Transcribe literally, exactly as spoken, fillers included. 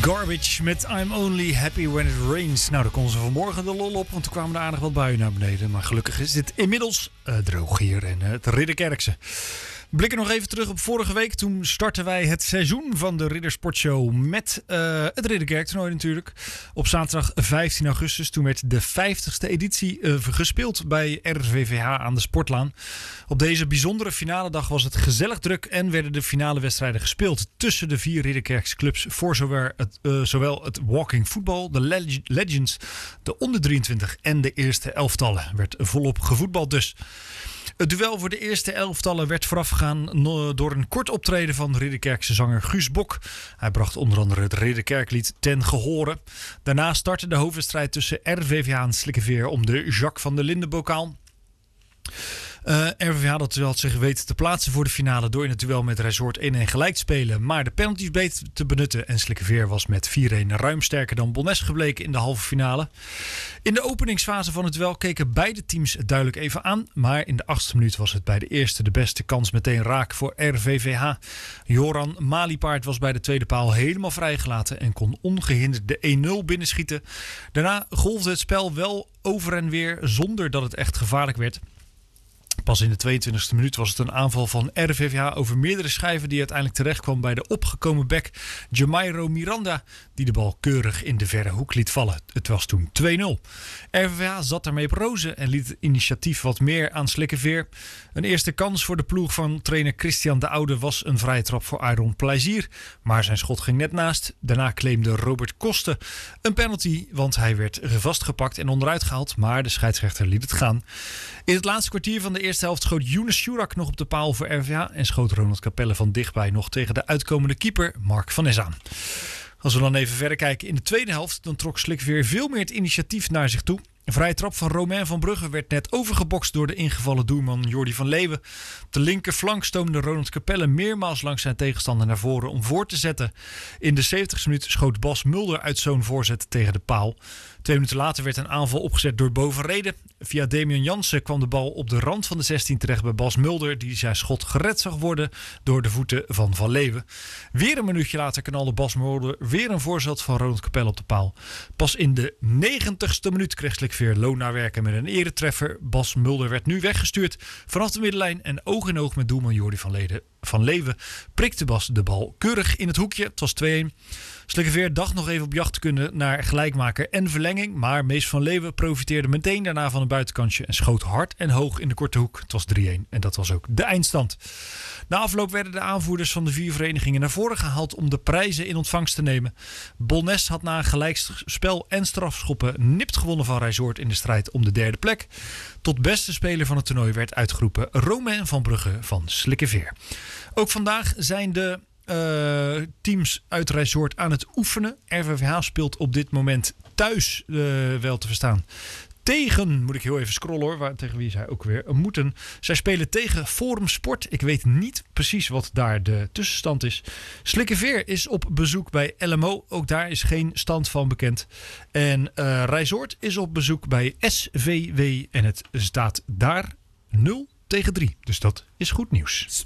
Garbage met I'm Only Happy When It Rains. Nou, daar kon ze vanmorgen de lol op, want toen kwamen er aardig wat buien naar beneden. Maar gelukkig is dit inmiddels uh, droog hier in uh, het Ridderkerkse. We blikken nog even terug op vorige week. Toen startten wij het seizoen van de Riddersportshow met uh, het Ridderkerktoernooi natuurlijk. Op zaterdag vijftien augustus. Toen werd de vijftigste editie uh, gespeeld bij R V V H aan de Sportlaan. Op deze bijzondere finale dag was het gezellig druk en werden de finale wedstrijden gespeeld tussen de vier Ridderkerkse clubs voor zowel het, uh, zowel het walking voetbal, de leg- legends, de onder drieëntwintig en de eerste elftallen. Werd volop gevoetbald dus. Het duel voor de eerste elftallen werd voorafgegaan door een kort optreden van Ridderkerkse zanger Guus Bok. Hij bracht onder andere het Ridderkerklied ten gehore. Daarna startte de hoofdwedstrijd tussen R V V H en Slikkeveer om de Jacques van der Linden bokaal. Uh, R V V H had wel zich weten te plaatsen voor de finale door in het duel met Resort één-één gelijk te spelen, maar de penalties beter te benutten en Slikkeveer was met vier-één ruim sterker dan Bonnes gebleken in de halve finale. In de openingsfase van het duel keken beide teams het duidelijk even aan, maar in de achtste minuut was het bij de eerste de beste kans meteen raak voor R V V H. Joran Maliepaard was bij de tweede paal helemaal vrijgelaten en kon ongehinderd de één-nul binnenschieten. Daarna golfde het spel wel over en weer zonder dat het echt gevaarlijk werd. Pas in de tweeëntwintigste minuut was het een aanval van R V V H over meerdere schijven die uiteindelijk terecht kwam bij de opgekomen bek Jamairo Miranda, die de bal keurig in de verre hoek liet vallen. Het was toen twee-nul. R V V H zat daarmee op rozen en liet het initiatief wat meer aan Slikkeveer. Een eerste kans voor de ploeg van trainer Christian de Oude was een vrije trap voor Aaron Plezier, maar zijn schot ging net naast. Daarna claimde Robert Kosten een penalty, want hij werd vastgepakt en onderuit gehaald, maar de scheidsrechter liet het gaan. In het laatste kwartier van de eerste helft schoot Younes Shurak nog op de paal voor R V V H en schoot Ronald Capelle van dichtbij nog tegen de uitkomende keeper Mark van Nes aan. Als we dan even verder kijken in de tweede helft, dan trok Slikkeveer veel meer het initiatief naar zich toe. Een vrije trap van Romain van Brugge werd net overgebokst door de ingevallen doelman Jordi van Leeuwen. Op de linkerflank stoomde Ronald Capelle meermaals langs zijn tegenstander naar voren om voor te zetten. In de zeventigste minuut schoot Bas Mulder uit zo'n voorzet tegen de paal. Twee minuten later werd een aanval opgezet door Bovenrede. Via Damian Jansen kwam de bal op de rand van de zestien terecht bij Bas Mulder, die zijn schot gered zag worden door de voeten van Van Leeuwen. Weer een minuutje later knalde Bas Mulder weer een voorzet van Ronald Capelle op de paal. Pas in de negentigste minuut kreeg Slikkeveer loon naar werken met een eretreffer. Bas Mulder werd nu weggestuurd vanaf de middenlijn en oog in oog met doelman Jordi van, Leden, van Leeuwen prikte Bas de bal keurig in het hoekje. Het was twee-één. Slikkeveer dacht nog even op jacht te kunnen naar gelijkmaker en verlenging, maar Mees van Leeuwen profiteerde meteen daarna van een buitenkantje en schoot hard en hoog in de korte hoek. Het was drie-één en dat was ook de eindstand. Na afloop werden de aanvoerders van de vier verenigingen naar voren gehaald om de prijzen in ontvangst te nemen. Bolnes had na een gelijkspel en strafschoppen nipt gewonnen van Resort in de strijd om de derde plek. Tot beste speler van het toernooi werd uitgeroepen Romain van Brugge van Slikkeveer. Ook vandaag zijn de Uh, teams uit Resort aan het oefenen. R V V H speelt op dit moment thuis uh, wel te verstaan tegen, moet ik heel even scrollen hoor, waar, tegen wie zij ook weer moeten. Zij spelen tegen Forum Sport. Ik weet niet precies wat daar de tussenstand is. Slikkeveer is op bezoek bij L M O. Ook daar is geen stand van bekend. En uh, Resort is op bezoek bij S V W en het staat daar nul tegen drie. Dus dat is goed nieuws.